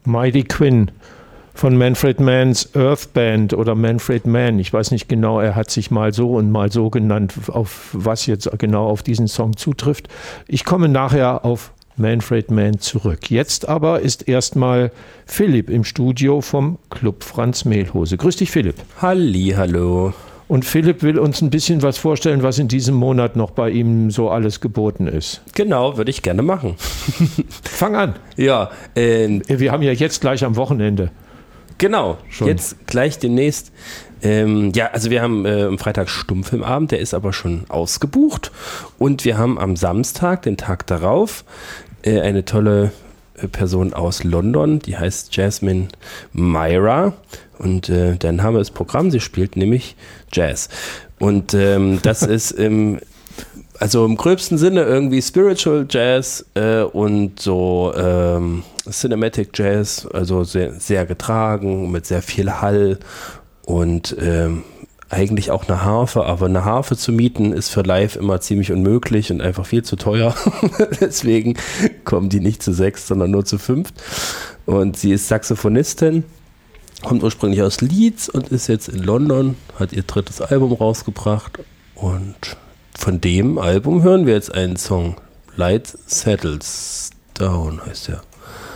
Mighty Quinn von Manfred Manns Earth Band oder Manfred Mann. Ich weiß nicht genau, er hat sich mal so und mal so genannt, auf was jetzt genau auf diesen Song zutrifft. Ich komme nachher auf Manfred Mann zurück. Jetzt aber ist erstmal Philipp im Studio vom Club Franz Mehlhose. Grüß dich, Philipp. Hallihallo. Und Philipp will uns ein bisschen was vorstellen, was in diesem Monat noch bei ihm so alles geboten ist. Genau, würde ich gerne machen. Fang an. Ja. Wir haben ja jetzt gleich am Wochenende. Genau, schon. Jetzt gleich demnächst. Also wir haben am Freitag Stummfilmabend, der ist aber schon ausgebucht. Und wir haben am Samstag, den Tag darauf, eine tolle Person aus London, die heißt Jasmine Myra. Und der Name ist Programm, sie spielt nämlich Jazz. Und das ist also im gröbsten Sinne irgendwie Spiritual Jazz und so Cinematic Jazz, also sehr, sehr getragen, mit sehr viel Hall und eigentlich auch eine Harfe, aber eine Harfe zu mieten ist für live immer ziemlich unmöglich und einfach viel zu teuer. Deswegen kommen die nicht zu 6, sondern nur zu 5. Und sie ist Saxophonistin, kommt ursprünglich aus Leeds und ist jetzt in London, hat ihr 3. Album rausgebracht und von dem Album hören wir jetzt einen Song. Light Settles Down heißt der.